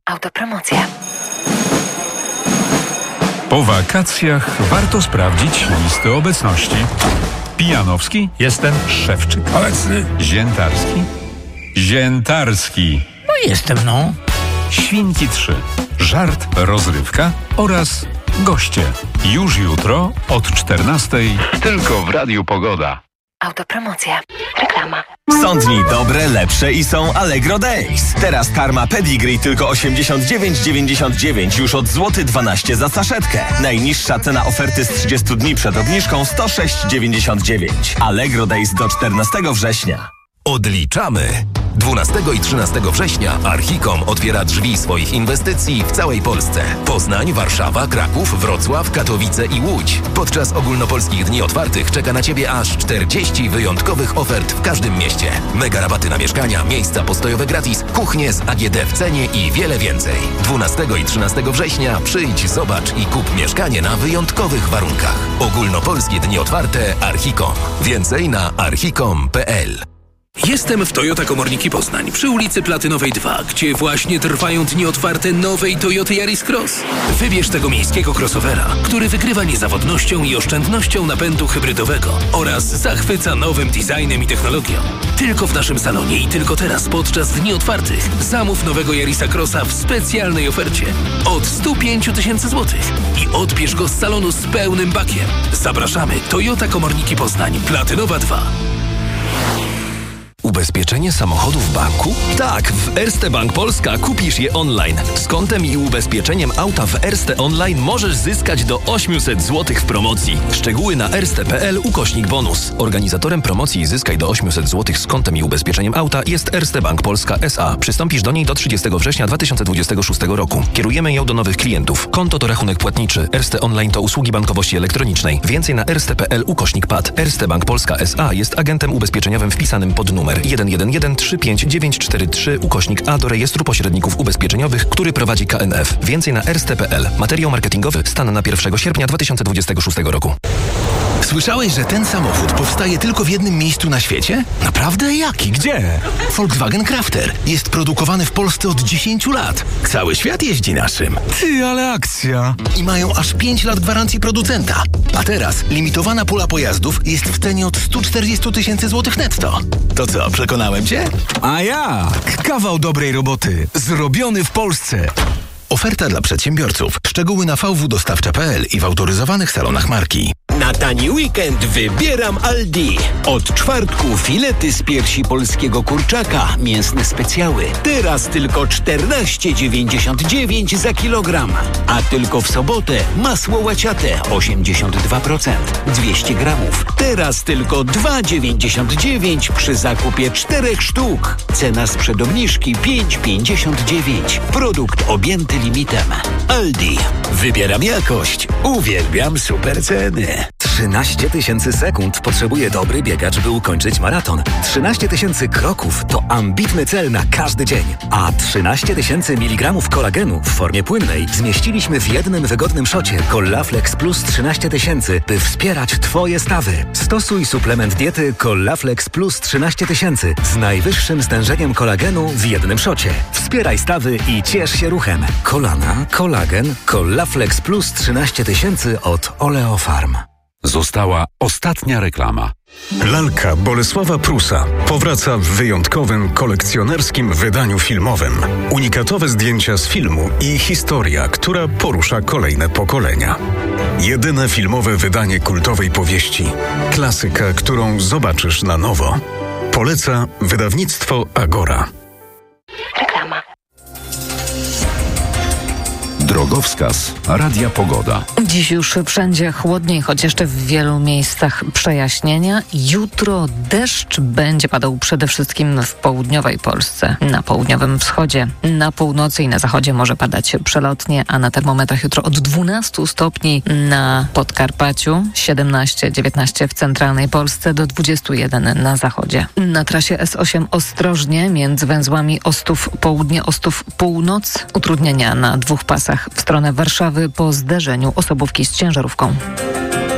Autopromocja. Po wakacjach warto sprawdzić listy obecności. Pijanowski? Jestem. Szewczyk? Obecny. Ziętarski? Ziętarski. No jestem, no. Świnki 3. Żart, rozrywka oraz goście. Już jutro od 14:00 tylko w Radiu Pogoda. Autopromocja. Reklama. Są dni dobre, lepsze i są Allegro Days. Teraz karma Pedigree tylko 89,99 już od złoty 12 za saszetkę. Najniższa cena oferty z 30 dni przed obniżką 106,99. Allegro Days do 14 września. Odliczamy! 12 i 13 września Archicom otwiera drzwi swoich inwestycji w całej Polsce. Poznań, Warszawa, Kraków, Wrocław, Katowice i Łódź. Podczas ogólnopolskich dni otwartych czeka na Ciebie aż 40 wyjątkowych ofert w każdym mieście. Mega rabaty na mieszkania, miejsca postojowe gratis, kuchnie z AGD w cenie i wiele więcej. 12 i 13 września przyjdź, zobacz i kup mieszkanie na wyjątkowych warunkach. Ogólnopolskie dni otwarte Archicom. Więcej na archicom.pl. Jestem w Toyota Komorniki Poznań przy ulicy Platynowej 2, gdzie właśnie trwają dni otwarte nowej Toyoty Yaris Cross. Wybierz tego miejskiego crossovera, który wygrywa niezawodnością i oszczędnością napędu hybrydowego oraz zachwyca nowym designem i technologią. Tylko w naszym salonie i tylko teraz podczas dni otwartych zamów nowego Yarisa Crossa w specjalnej ofercie od 105 000 złotych i odbierz go z salonu z pełnym bakiem. Zapraszamy. Toyota Komorniki Poznań, Platynowa 2. Ubezpieczenie samochodu w banku? Tak, w Erste Bank Polska kupisz je online. Z kontem i ubezpieczeniem auta w Erste Online możesz zyskać do 800 zł w promocji. Szczegóły na erste.pl/bonus. Organizatorem promocji Zyskaj do 800 zł z kontem i ubezpieczeniem auta jest Erste Bank Polska S.A. Przystąpisz do niej do 30 września 2026 roku. Kierujemy ją do nowych klientów. Konto to rachunek płatniczy. Erste Online to usługi bankowości elektronicznej. Więcej na erste.pl/PAD. Erste Bank Polska S.A. jest agentem ubezpieczeniowym wpisanym pod numer 111-35943/A do rejestru pośredników ubezpieczeniowych, który prowadzi KNF. Więcej na erste.pl. Materiał marketingowy stan na 1 sierpnia 2026 roku. Słyszałeś, że ten samochód powstaje tylko w jednym miejscu na świecie? Naprawdę? Jaki? Gdzie? Volkswagen Crafter. Jest produkowany w Polsce od 10 lat. Cały świat jeździ naszym. Ty, ale akcja. I mają aż 5 lat gwarancji producenta. A teraz limitowana pula pojazdów jest w cenie od 140 000 złotych netto. To co, przekonałem Cię? A jak? Kawał dobrej roboty. Zrobiony w Polsce. Oferta dla przedsiębiorców. Szczegóły na vwdostawcza.pl i w autoryzowanych salonach marki. Na tani weekend wybieram Aldi. Od czwartku filety z piersi polskiego kurczaka, mięsne specjały. Teraz tylko 14,99 za kilogram. A tylko w sobotę masło łaciate 82%, 200 gramów. Teraz tylko 2,99 przy zakupie 4 sztuk. Cena sprzed obniżki 5,59. Produkt objęty limitem. Aldi. Wybieram jakość. Uwielbiam super ceny. 13 000 sekund potrzebuje dobry biegacz, by ukończyć maraton. 13 000 kroków to ambitny cel na każdy dzień. A 13 000 mg kolagenu w formie płynnej zmieściliśmy w jednym wygodnym szocie Collaflex Plus 13 000, by wspierać Twoje stawy. Stosuj suplement diety Collaflex Plus 13 000 z najwyższym stężeniem kolagenu w jednym szocie. Wspieraj stawy i ciesz się ruchem. Kolana, kolagen, Collaflex Plus 13 000 od Oleofarm. Została ostatnia reklama. Lalka Bolesława Prusa powraca w wyjątkowym, kolekcjonerskim wydaniu filmowym. Unikatowe zdjęcia z filmu i historia, która porusza kolejne pokolenia. Jedyne filmowe wydanie kultowej powieści. Klasyka, którą zobaczysz na nowo. Poleca wydawnictwo Agora. Reklama. Drogowskaz Radia Pogoda. Dziś już wszędzie chłodniej, choć jeszcze w wielu miejscach przejaśnienia. Jutro deszcz będzie padał przede wszystkim w południowej Polsce. Na południowym wschodzie, na północy i na zachodzie może padać przelotnie, a na termometrach jutro od 12 stopni na Podkarpaciu, 17-19 w centralnej Polsce, do 21 na zachodzie. Na trasie S8 ostrożnie między węzłami Ostów Południe, Ostów Północ. Utrudnienia na 2 pasach w stronę Warszawy po zderzeniu osobówki z ciężarówką.